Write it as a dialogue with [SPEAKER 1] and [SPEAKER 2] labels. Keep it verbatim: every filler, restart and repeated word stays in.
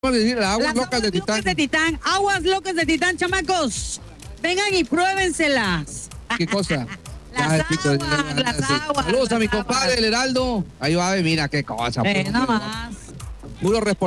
[SPEAKER 1] decir las aguas
[SPEAKER 2] Las
[SPEAKER 1] locas
[SPEAKER 2] aguas
[SPEAKER 1] de Titán.
[SPEAKER 2] locas de Titán. Aguas locas de Titán, chamacos. Vengan y pruébenselas.
[SPEAKER 1] ¿Qué cosa?
[SPEAKER 2] Las
[SPEAKER 1] Ya, Pito,
[SPEAKER 2] aguas,
[SPEAKER 1] ya, ya,
[SPEAKER 2] las
[SPEAKER 1] sí.
[SPEAKER 2] aguas,
[SPEAKER 1] Saludos a
[SPEAKER 2] las
[SPEAKER 1] mi
[SPEAKER 2] aguas.
[SPEAKER 1] compadre, el Heraldo. Ahí va, mira qué cosa.
[SPEAKER 2] Eh,
[SPEAKER 1] puro-
[SPEAKER 2] no más.
[SPEAKER 1] Puro